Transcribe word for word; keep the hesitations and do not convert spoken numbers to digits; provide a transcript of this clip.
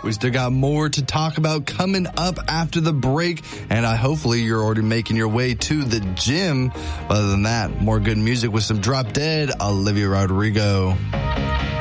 We still got more to talk about coming up after the break, and uh, hopefully you're already making your way to the gym. Other than that, more good music with some Drop Dead, Olivia Rodrigo.